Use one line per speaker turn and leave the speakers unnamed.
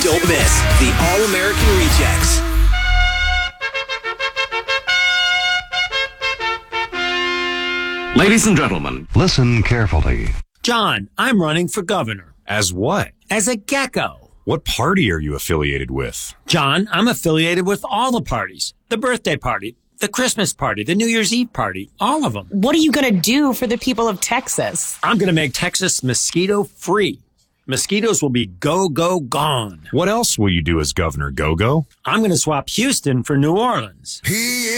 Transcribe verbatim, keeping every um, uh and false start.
Don't miss the All-American Rejects.
Ladies and gentlemen,
listen carefully.
John, I'm running for governor.
As what?
As a gecko.
What party are you affiliated with?
John, I'm affiliated with all the parties. The birthday party, the Christmas party, the New Year's Eve party, all of them.
What are you going to do for the people of Texas?
I'm going to make Texas mosquito-free. Mosquitoes will be go, go, gone.
What else will you do as Governor Go-Go?
I'm going to swap Houston for New Orleans.
He